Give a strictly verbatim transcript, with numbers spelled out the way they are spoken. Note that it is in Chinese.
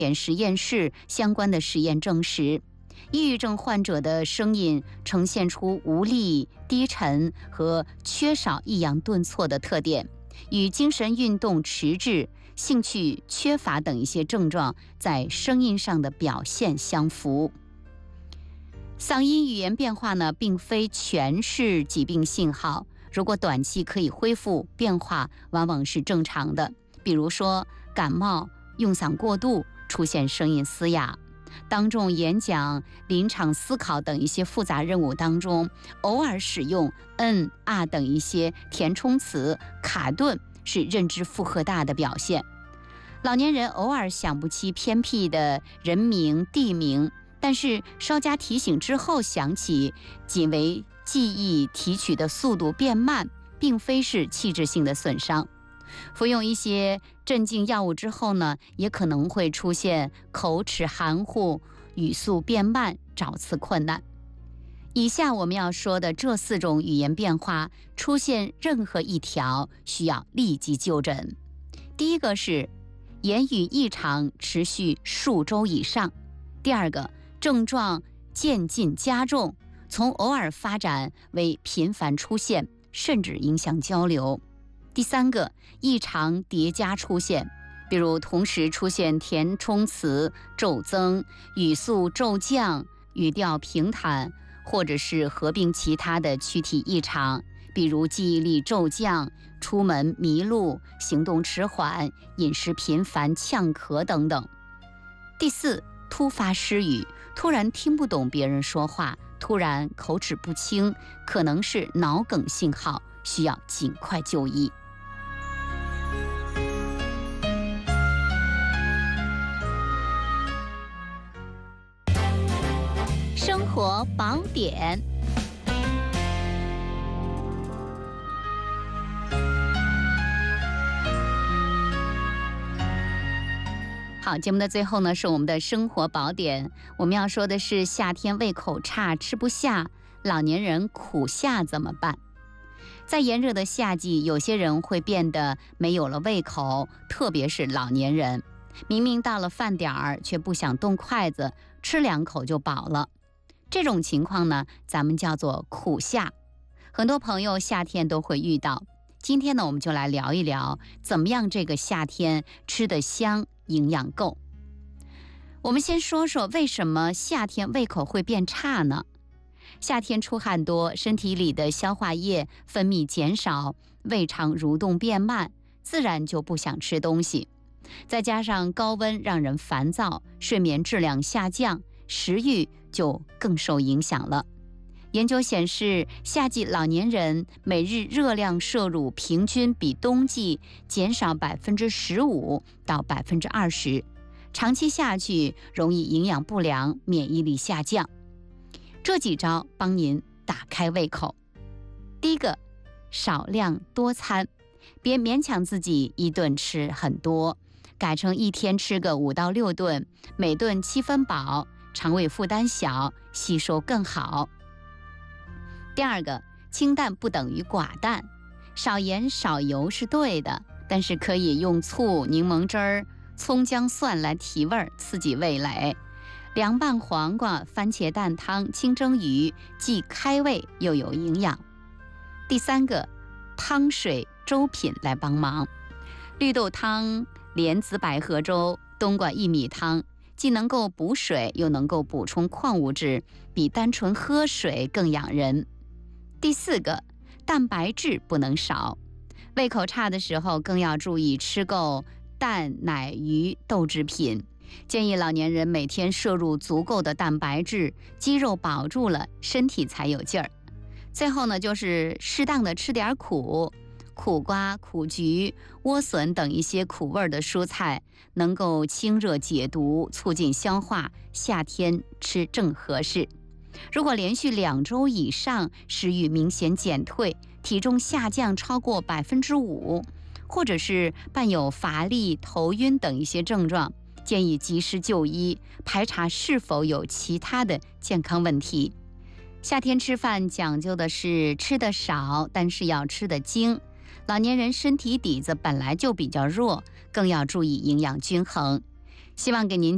实验室相关的实验证实，抑郁症患者的声音呈现出无力、低沉和缺少抑扬顿挫的特点，与精神运动迟滞、兴趣缺乏等一些症状在声音上的表现相符。嗓音语言变化呢，并非全是疾病信号，如果短期可以恢复，变化往往是正常的。比如说感冒、用嗓过度、出现声音嘶哑。当众演讲、临场思考等一些复杂任务当中，偶尔使用嗯、啊等一些填充词卡顿，是认知负荷大的表现。老年人偶尔想不起偏僻的人名、地名，但是稍加提醒之后想起，仅为记忆提取的速度变慢，并非是器质性的损伤。服用一些镇静药物之后呢，也可能会出现口齿含糊、语速变慢、找词困难。以下我们要说的这四种语言变化，出现任何一条需要立即就诊。第一个是言语异常持续数周以上；第二个，症状渐进加重，从偶尔发展为频繁出现，甚至影响交流；第三个，异常叠加出现，比如同时出现填充词骤增、语速骤降、语调平坦，或者是合并其他的躯体异常，比如记忆力骤降、出门迷路、行动迟缓、饮食频繁、呛咳等等。第四，突发失语，突然听不懂别人说话，突然口齿不清，可能是脑梗信号，需要尽快就医。生活宝典，好，节目的最后呢，是我们的生活宝典。我们要说的是夏天胃口差，吃不下，老年人苦下怎么办？在炎热的夏季，有些人会变得没有了胃口，特别是老年人，明明到了饭点儿，却不想动筷子，吃两口就饱了。这种情况呢，咱们叫做苦下。很多朋友夏天都会遇到。今天呢，我们就来聊一聊，怎么样这个夏天吃得香，营养够。我们先说说为什么夏天胃口会变差呢？夏天出汗多，身体里的消化液分泌减少，胃肠蠕动变慢，自然就不想吃东西。再加上高温让人烦躁，睡眠质量下降，食欲就更受影响了。研究显示，夏季老年人每日热量摄入平均比冬季减少百分之十五到百分之二十，长期下去容易营养不良、免疫力下降。这几招帮您打开胃口。第一个，少量多餐，别勉强自己一顿吃很多，改成一天吃个五到六顿，每顿七分饱，肠胃负担小，吸收更好。第二个，清淡不等于寡淡，少盐少油是对的，但是可以用醋、柠檬汁儿、葱姜蒜来提味儿，刺激味蕾。凉拌黄瓜、番茄蛋汤、清蒸鱼，既开胃又有营养。第三个，汤水粥品来帮忙，绿豆汤、莲子百合粥、冬瓜薏米汤，既能够补水，又能够补充矿物质，比单纯喝水更养人。第四个，蛋白质不能少，胃口差的时候更要注意吃够蛋、奶、鱼、豆制品。建议老年人每天摄入足够的蛋白质，肌肉保住了，身体才有劲儿。最后呢，就是适当的吃点苦，苦瓜、苦菊、莴笋等一些苦味的蔬菜，能够清热解毒，促进消化，夏天吃正合适。如果连续两周以上食欲明显减退，体重下降超过百分之五，或者是伴有乏力、头晕等一些症状，建议及时就医，排查是否有其他的健康问题。夏天吃饭讲究的是吃得少，但是要吃得精。老年人身体底子本来就比较弱，更要注意营养均衡。希望给您